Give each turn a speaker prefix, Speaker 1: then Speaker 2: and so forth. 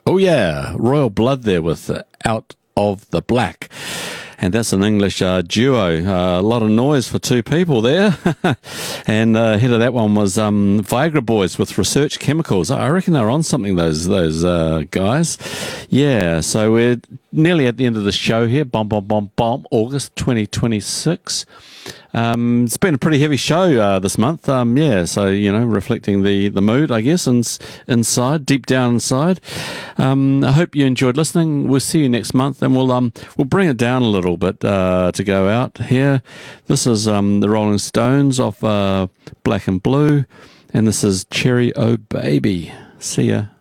Speaker 1: Oh yeah, Royal Blood there with Out of the Black. And that's an English duo. A lot of noise for two people there. And ahead of that one was Viagra Boys with Research Chemicals. I reckon they're on something, those guys. Yeah, so we're nearly at the end of the show here. August 2026. It's been a pretty heavy show this month. Yeah, so, reflecting the mood, I guess, inside, deep down inside. I hope you enjoyed listening. We'll see you next month, and we'll bring it down a little bit to go out here. This is the Rolling Stones off Black and Blue, and this is Cherry Oh Baby. See ya.